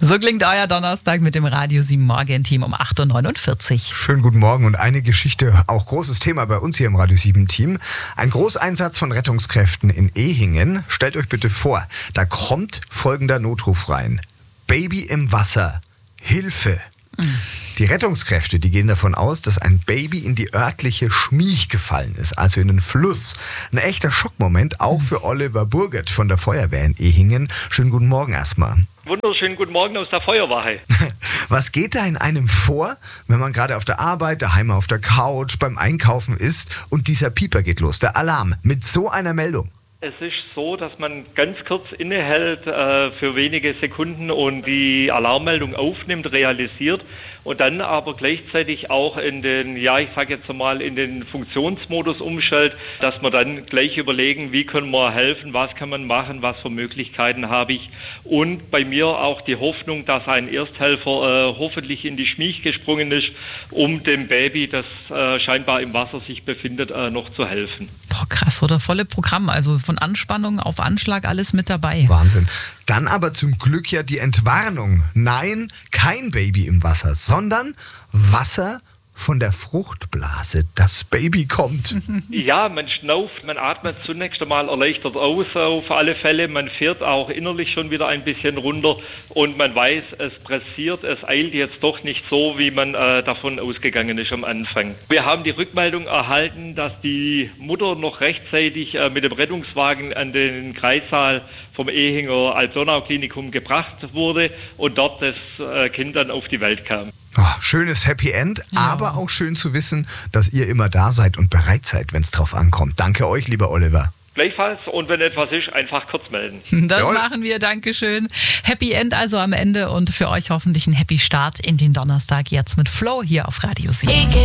So klingt euer Donnerstag mit dem Radio 7 Morgen-Team um 8.49 Uhr. Schönen guten Morgen und eine Geschichte, auch großes Thema bei uns hier im Radio 7 Team. Ein Großeinsatz von Rettungskräften in Ehingen. Stellt euch bitte vor, da kommt folgender Notruf rein. Baby im Wasser. Hilfe. Die Rettungskräfte, die gehen davon aus, dass ein Baby in die örtliche Schmiech gefallen ist, also in den Fluss. Ein echter Schockmoment, auch für Oliver Burgert von der Feuerwehr in Ehingen. Schönen guten Morgen erstmal. Wunderschönen guten Morgen aus der Feuerwache. Was geht da in einem vor, wenn man gerade auf der Arbeit, daheim auf der Couch, beim Einkaufen ist und dieser Pieper geht los, der Alarm, mit so einer Meldung? Es ist so, dass man ganz kurz innehält für wenige Sekunden und die Alarmmeldung aufnimmt, realisiert und dann aber gleichzeitig auch in den, in den Funktionsmodus umschaltet, dass wir dann gleich überlegen, wie können wir helfen, was kann man machen, was für Möglichkeiten habe ich. Und bei mir auch die Hoffnung, dass ein Ersthelfer hoffentlich in die Schmiech gesprungen ist, um dem Baby, das scheinbar im Wasser sich befindet, noch zu helfen. Boah, krass, oder? Volle Programm, also von Anspannung auf Anschlag alles mit dabei. Wahnsinn. Dann aber zum Glück ja die Entwarnung. Nein, kein Baby im Wasser, sondern Wasser von der Fruchtblase. Das Baby kommt. Ja, man schnauft, man atmet zunächst einmal erleichtert aus auf alle Fälle. Man fährt auch innerlich schon wieder ein bisschen runter und man weiß, es pressiert, es eilt jetzt doch nicht so, wie man davon ausgegangen ist am Anfang. Wir haben die Rückmeldung erhalten, dass die Mutter noch rechtzeitig mit dem Rettungswagen an den Kreissaal vom Ehinger Alt-Donau-Klinikum gebracht wurde und dort das Kind dann auf die Welt kam. Oh, schönes Happy End, aber auch schön zu wissen, dass ihr immer da seid und bereit seid, wenn es drauf ankommt. Danke euch, lieber Oliver. Gleichfalls und wenn etwas ist, einfach kurz melden. Das machen wir, Dankeschön. Happy End also am Ende und für euch hoffentlich ein Happy Start in den Donnerstag jetzt mit Flo hier auf Radio 7.